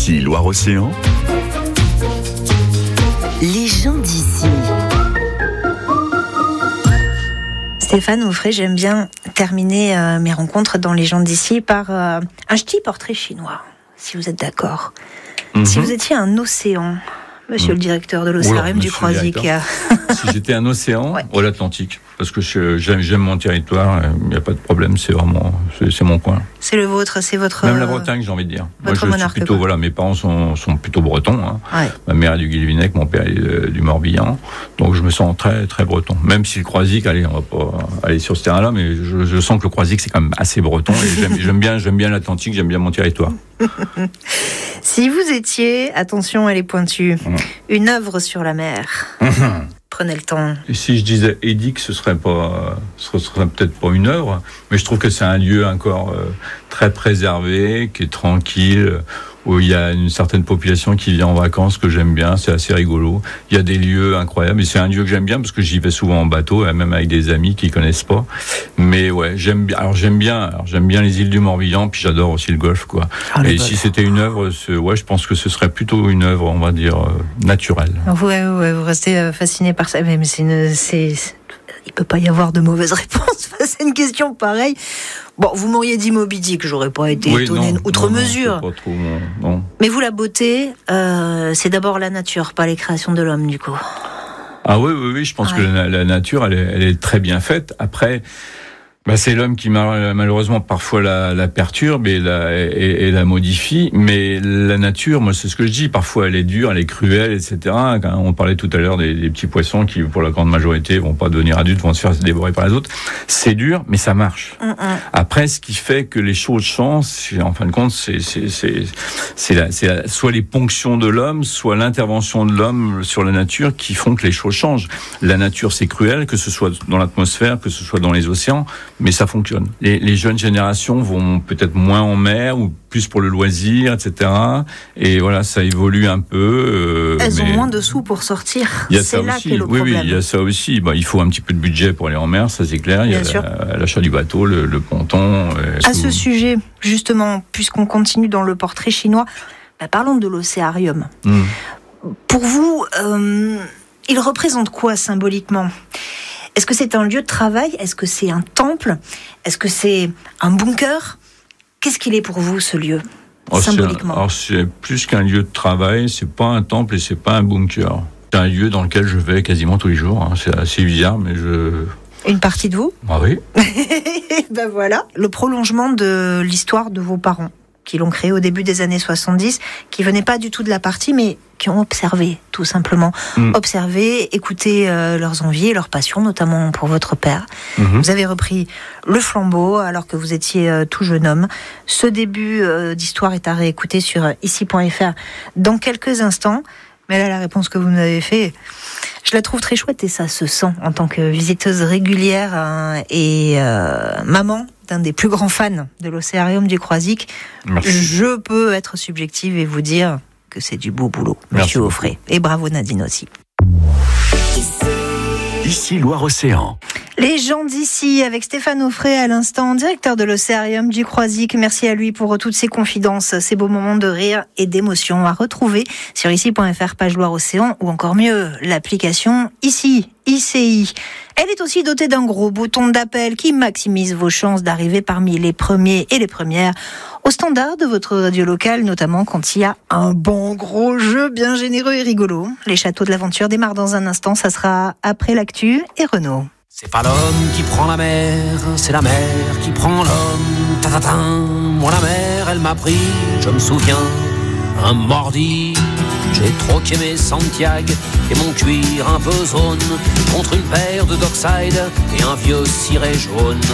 Ici Loire-Océan. Les gens d'ici. Stéphane Auffray, j'aime bien terminer mes rencontres dans Les gens d'ici par un petit portrait chinois, si vous êtes d'accord. Si vous étiez un océan, monsieur le directeur de l'Océarium du Croisic. Si j'étais un océan, Ouais. l'Atlantique, parce que j'aime mon territoire, il n'y a pas de problème, c'est mon coin. C'est le vôtre, c'est votre... Même la Bretagne, j'ai envie de dire. Moi, votre monarque, plutôt, quoi. mes parents sont plutôt bretons. Hein. Ouais. Ma mère est du Guilvinec, mon père est du Morbihan. Donc je me sens très, très breton. Même si le Croisic, allez, on va pas aller sur ce terrain-là, mais je sens que le Croisic, c'est quand même assez breton. Et j'aime bien l'Atlantique, j'aime bien mon territoire. Si vous étiez, attention, elle est pointue, une œuvre sur la mer, prenez le temps. Et si je disais Édic, ce serait peut-être pas une œuvre, mais je trouve que c'est un lieu encore très préservé, qui est tranquille, où il y a une certaine population qui vient en vacances, que j'aime bien, c'est assez rigolo. Il y a des lieux incroyables, et c'est un lieu que j'aime bien parce que j'y vais souvent en bateau, même avec des amis qui connaissent pas. Mais ouais, j'aime bien les îles du Morbihan, puis j'adore aussi le golfe, quoi. Et si c'était une œuvre, je pense que ce serait plutôt une œuvre, on va dire, naturelle. Ouais, vous restez fasciné par ça, mais il peut pas y avoir de mauvaise réponse face à une question pareille. Bon, vous m'auriez dit Moby Dick, j'aurais pas été étonné outre mesure. C'est pas trop non. Mais vous, la beauté, c'est d'abord la nature, pas les créations de l'homme, du coup. Ah oui, je pense que la nature, elle est très bien faite. Après, c'est l'homme qui malheureusement parfois la perturbe et la modifie, mais la nature, moi c'est ce que je dis, parfois elle est dure, elle est cruelle, etc. Quand on parlait tout à l'heure des petits poissons qui, pour la grande majorité, vont pas devenir adultes, vont se faire dévorer par les autres. C'est dur, mais ça marche. Après, ce qui fait que les choses changent, en fin de compte, c'est soit les ponctions de l'homme, soit l'intervention de l'homme sur la nature qui font que les choses changent. La nature, c'est cruel, que ce soit dans l'atmosphère, que ce soit dans les océans, mais ça fonctionne. Les jeunes générations vont peut-être moins en mer ou plus pour le loisir, etc. Et voilà, ça évolue un peu. Elles ont moins de sous pour sortir. Il y a c'est ça là aussi. qu'est le problème. Oui, il y a ça aussi. Il faut un petit peu de budget pour aller en mer, ça c'est clair. Il y a l'achat du bateau, le ponton. À ce sujet, justement, puisqu'on continue dans le portrait chinois, parlons de l'Océarium. Pour vous, il représente quoi symboliquement ? Est-ce que c'est un lieu de travail ? Est-ce que c'est un temple ? Est-ce que c'est un bunker ? Qu'est-ce qu'il est pour vous, ce lieu, symboliquement ? C'est plus qu'un lieu de travail, c'est pas un temple et c'est pas un bunker. C'est un lieu dans lequel je vais quasiment tous les jours. Hein. C'est assez bizarre, mais Une partie de vous ? Ah oui. Voilà. Le prolongement de l'histoire de vos parents, qui l'ont créé au début des années 70, qui venaient pas du tout de la partie, mais qui ont observé, tout simplement. Observé, écouté leurs envies et leurs passions, notamment pour votre père. Vous avez repris le flambeau alors que vous étiez tout jeune homme. Ce début d'histoire est à réécouter sur ici.fr dans quelques instants. Mais là, la réponse que vous nous avez fait, je la trouve très chouette et ça se sent en tant que visiteuse régulière et maman d'un des plus grands fans de l'Océarium du Croisic. Merci. Je peux être subjective et vous dire que c'est du beau boulot, monsieur Auffray. Et bravo Nadine aussi. Ici Loire-Océan. Les gens d'ici, avec Stéphane Auffray à l'instant, directeur de l'Océarium du Croisic. Merci à lui pour toutes ces confidences, ces beaux moments de rire et d'émotion à retrouver sur ici.fr, page Loire-Océan, ou encore mieux, l'application Ici, ICI. Elle est aussi dotée d'un gros bouton d'appel qui maximise vos chances d'arriver parmi les premiers et les premières au standard de votre radio locale, notamment quand il y a un bon gros jeu bien généreux et rigolo. Les châteaux de l'aventure démarrent dans un instant, ça sera après l'actu et Renaud. C'est pas l'homme qui prend la mer, c'est la mer qui prend l'homme. Ta-ta-ta. Moi la mer, elle m'a pris, je me souviens, un mardi. J'ai troqué mes Santiago et mon cuir un peu zone contre une paire de Dockside et un vieux ciré jaune.